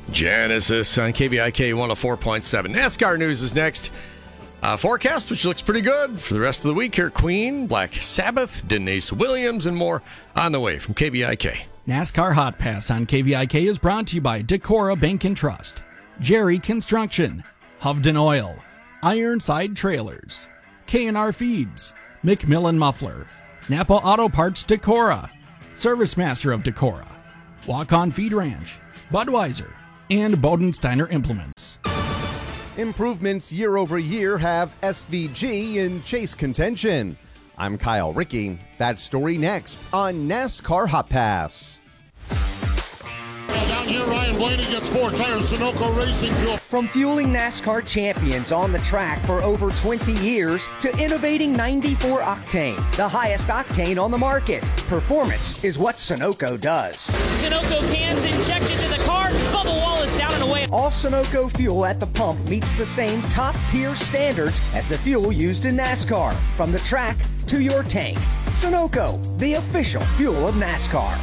Genesis on KVIK 104.7. NASCAR news is next. Forecast, which looks pretty good for the rest of the week here. Queen, Black Sabbath, Denise Williams, and more on the way from KVIK. NASCAR Hot Pass on KVIK is brought to you by Decorah Bank and Trust, Jerry Construction, Hovden Oil, Ironside Trailers, K&R Feeds, McMillan Muffler, Napa Auto Parts Decorah, Service Master of Decorah, Walk-On Feed Ranch, Budweiser, and Bodensteiner Implements. Improvements year over year have SVG in chase contention. I'm Kyle Rickey. That story next on NASCAR Hot Pass. Down here, Ryan Blaney gets 4 tires, Sunoco Racing Fuel. From fueling NASCAR champions on the track for over 20 years to innovating 94 octane, the highest octane on the market. Performance is what Sunoco does. Sunoco cans injected to the car, bubble wall is down and away. All Sunoco fuel at the pump meets the same top-tier standards as the fuel used in NASCAR. From the track to your tank. Sunoco, the official fuel of NASCAR.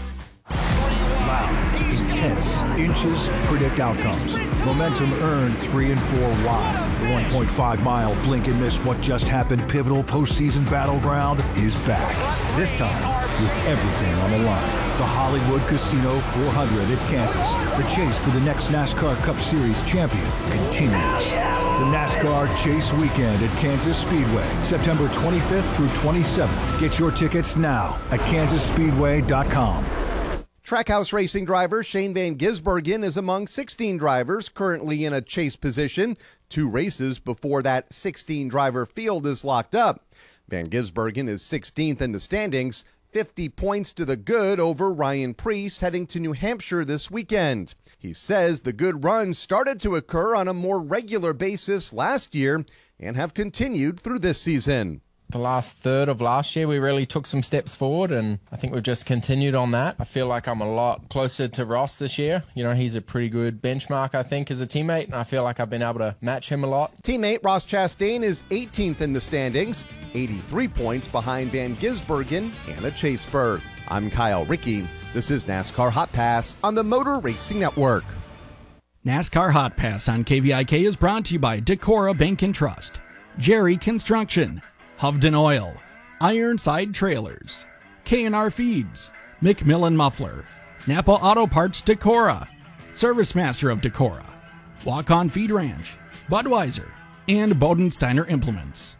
Loud, intense, inches predict outcomes. Momentum earned 3 and 4 wide. The 1.5-mile blink and miss what just happened pivotal postseason battleground is back. This time with everything on the line. The Hollywood Casino 400 at Kansas. The chase for the next NASCAR Cup Series champion continues. The NASCAR Chase Weekend at Kansas Speedway, September 25th through 27th. Get your tickets now at kansasspeedway.com. Trackhouse Racing driver Shane Van Gisbergen is among 16 drivers currently in a chase position. 2 races before that 16-driver field is locked up. Van Gisbergen is 16th in the standings, 50 points to the good over Ryan Preece heading to New Hampshire this weekend. He says the good runs started to occur on a more regular basis last year and have continued through this season. The last third of last year, we really took some steps forward, and I think we've just continued on that. I feel like I'm a lot closer to Ross this year. You know, he's a pretty good benchmark, I think, as a teammate, and I feel like I've been able to match him a lot. Teammate Ross Chastain is 18th in the standings, 83 points behind Van Gisbergen and a chase berth. I'm Kyle Rickey. This is NASCAR Hot Pass on the Motor Racing Network. NASCAR Hot Pass on KVIK is brought to you by Decorah Bank and Trust, Jerry Construction, Hovden Oil, Ironside Trailers, K&R Feeds, McMillan Muffler, Napa Auto Parts Decorah, Service Master of Decorah, Walk-On Feed Ranch, Budweiser, and Bodensteiner Implements.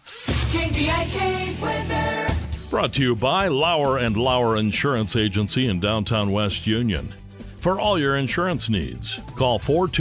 KVIK weather. Brought to you by Lauer & Lauer Insurance Agency in downtown West Union. For all your insurance needs, call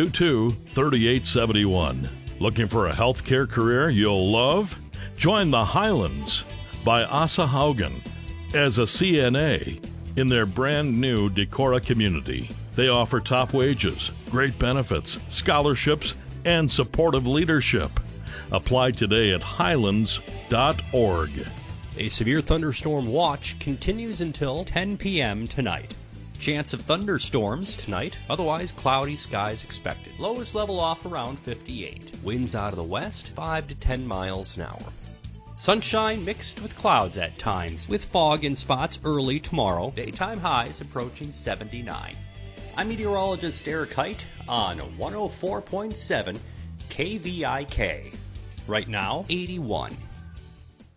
422-3871. Looking for a healthcare career you'll love? Join the Highlands by Asa Haugen as a CNA in their brand new Decorah community. They offer top wages, great benefits, scholarships, and supportive leadership. Apply today at highlands.org. A severe thunderstorm watch continues until 10 p.m. tonight. Chance of thunderstorms tonight, otherwise cloudy skies expected. Lowest level off around 58. Winds out of the west, 5 to 10 miles an hour. Sunshine mixed with clouds at times, with fog in spots early tomorrow. Daytime highs approaching 79. I'm meteorologist Eric Height on 104.7 KVIK. Right now, 81.